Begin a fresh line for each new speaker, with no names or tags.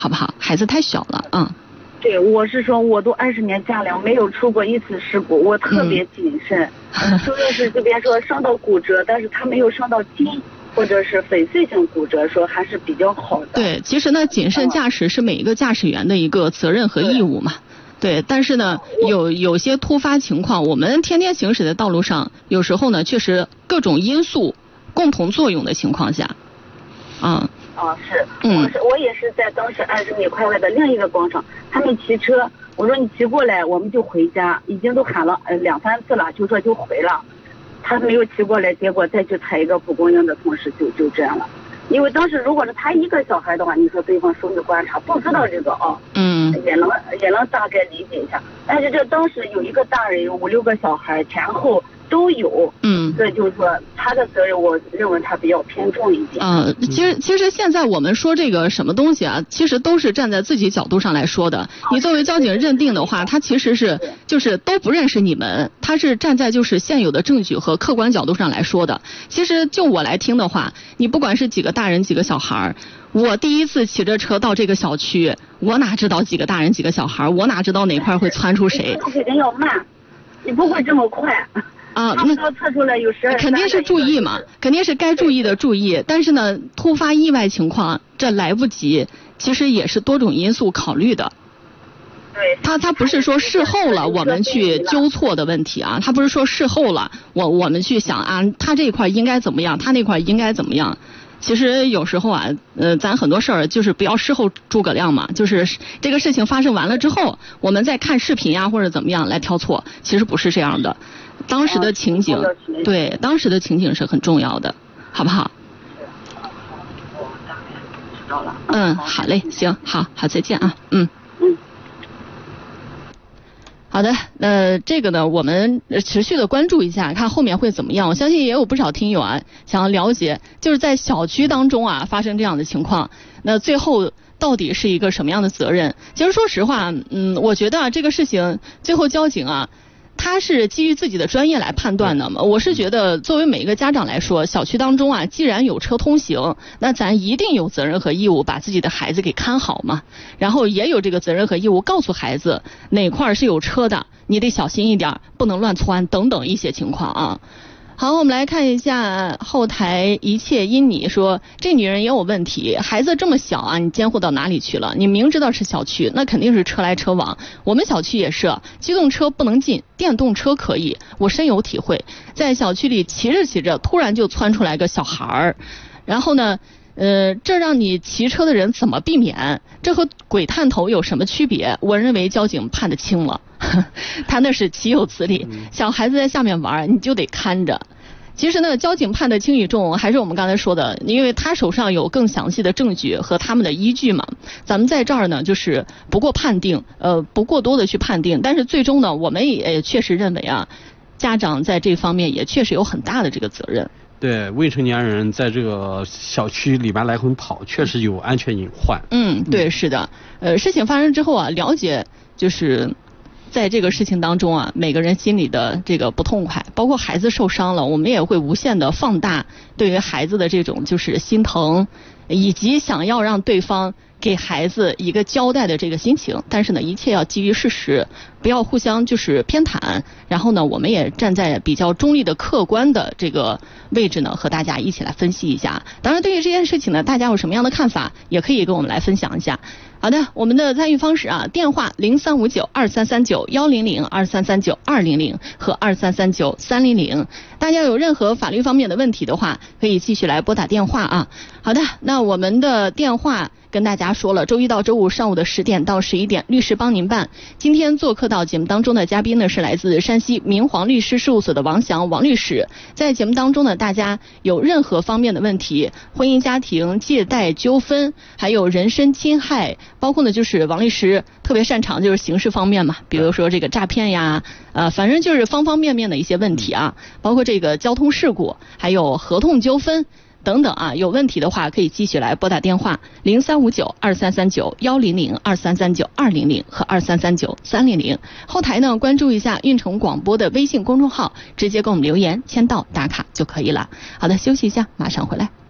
好不好？孩子太小了。
对，我是说我都20年驾龄，没有出过一次事故，我特别谨慎。就说是这边说伤到骨折，但是他没有伤到筋或者是粉碎性骨折，说还是比较好的。
对，其实呢，谨慎驾驶是每一个驾驶员的一个责任和义务嘛。对，但是呢，有些突发情况，我们天天行驶在道路上，有时候呢，确实各种因素共同作用的情况下，
是，我也是在当时20米快外的另一个广场，他们骑车，我说你骑过来，我们就回家，已经都喊了2-3次了，就说就回了，他没有骑过来，结果再去踩一个蒲公英的同时就这样了。因为当时如果是他一个小孩的话，你说对方疏于观察，不知道这个也能大概理解一下。但是这当时有一个大人有5-6个小孩，前后都有，这就是说他的责任，我认为他比较偏重一点。
其实现在我们说这个什么东西啊，其实都是站在自己角度上来说的。你作为交警认定的话，他其实是就是都不认识你们，他是站在就是现有的证据和客观角度上来说的。其实就我来听的话，你不管是几个大人几个小孩，我第一次骑着车到这个小区，我哪知道几个大人几个小孩，我哪知道哪块会窜出谁？
肯定要慢，你不会这么快。那测出来有12，
肯定是注意嘛，肯定是该注意的注意。但是呢，突发意外情况这来不及，其实也是多种因素考虑的。
对，
他不是说事后了我们去纠错的问题啊，他不是说事后了我们去想啊，他这一块应该怎么样，他那块应该怎么样。其实有时候啊，咱很多事儿就是不要事后诸葛亮嘛，就是这个事情发生完了之后，我们再看视频呀或者怎么样来挑错，其实不是这样的。当时的情景，对，当时的情景是很重要的，好不好？
知道了。
好嘞，行，好，再见啊，好的，这个呢，我们持续的关注一下，看后面会怎么样。我相信也有不少听友啊，想要了解，就是在小区当中啊发生这样的情况，那最后到底是一个什么样的责任？其实说实话，我觉得这个事情最后交警啊，他是基于自己的专业来判断的嘛。我是觉得作为每一个家长来说，小区当中啊，既然有车通行，那咱一定有责任和义务把自己的孩子给看好嘛。然后也有这个责任和义务告诉孩子哪块是有车的，你得小心一点，不能乱窜等等一些情况啊。好，我们来看一下后台一切因你说，这女人也有问题，孩子这么小啊，你监护到哪里去了？你明知道是小区，那肯定是车来车往。我们小区也是，机动车不能进，电动车可以。我深有体会，在小区里骑着骑着，突然就窜出来个小孩儿，然后呢，这让你骑车的人怎么避免？这和鬼探头有什么区别？我认为交警判得轻了，他那是岂有此理！小孩子在下面玩，你就得看着。其实呢，交警判的轻与重，还是我们刚才说的，因为他手上有更详细的证据和他们的依据嘛。咱们在这儿呢，就是不过判定，不过多的去判定，但是最终呢，我们也确实认为啊，家长在这方面也确实有很大的这个责任。
对，未成年人在这个小区里面来回跑，确实有安全隐患。
对，是的。事情发生之后啊，了解就是在这个事情当中啊，每个人心里的这个不痛快，包括孩子受伤了，我们也会无限的放大对于孩子的这种就是心疼，以及想要让对方给孩子一个交代的这个心情。但是呢，一切要基于事实，不要互相就是偏袒。然后呢，我们也站在比较中立的客观的这个位置呢，和大家一起来分析一下。当然，对于这件事情呢，大家有什么样的看法，也可以跟我们来分享一下。好的，我们的参与方式啊，电话03592339-100，2339-200和2339-300。大家有任何法律方面的问题的话，可以继续来拨打电话啊。好的，那我们的电话跟大家说了，周一到周五上午的10点到11点，律师帮您办。今天做客到节目当中的嘉宾呢，是来自山西明皇律师事务所的王翔王律师。在节目当中呢，大家有任何方面的问题，婚姻家庭、借贷纠纷，还有人身侵害，包括呢就是王律师特别擅长就是刑事方面嘛，比如说这个诈骗呀，反正就是方方面面的一些问题啊，包括这个交通事故，还有合同纠纷等等啊，有问题的话可以继续来拨打电话0359-2339-100，2339-200和2339-300。后台呢关注一下运城广播的微信公众号，直接给我们留言签到打卡就可以了。好的，休息一下，马上回来。